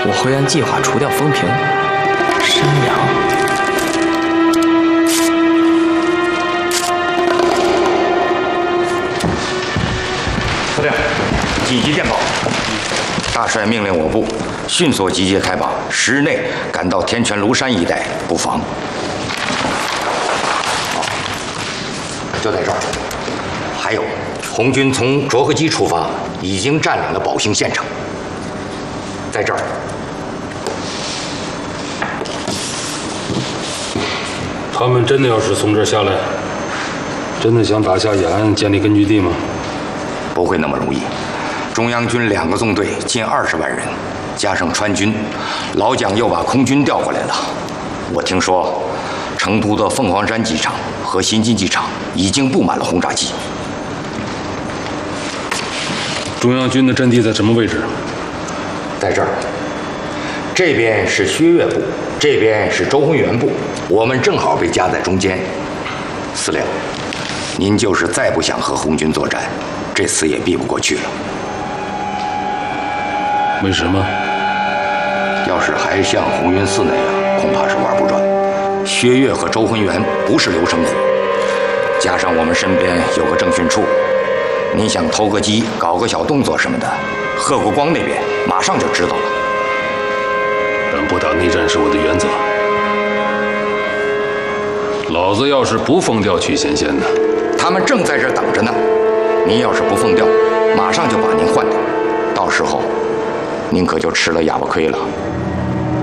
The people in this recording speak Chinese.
我会按计划除掉风平、山羊。 司令，紧急电报！大帅命令我部迅速集结开拔，10日内赶到天泉庐山一带布防。就在这儿。还有，红军从卓河矶出发，已经占领了宝兴县城。在这儿。 他们真的要是从这儿下来，真的想打下延安建立根据地吗？ 不会那么容易。中央军2个纵队近20万人，加上川军，老蒋又把空军调过来了。我听说，成都的凤凰山机场和新津机场已经布满了轰炸机。 中央军的阵地在什么位置？ 在这儿。这边是薛岳部，这边是周浑元部，我们正好被夹在中间。司令，您就是再不想和红军作战，这次也避不过去了。 为什么？ 要是还像红云寺那样，恐怕是玩不转。薛岳和周浑元不是流程虎，加上我们身边有个政训处，您想偷个鸡、搞个小动作什么的，贺国光那边马上就知道了。 但不打内战是我的原则。老子要是不封调去前线呢？ 他们正在这等着呢。您要是不封调，马上就把您换掉，到时候您可就吃了哑巴亏了。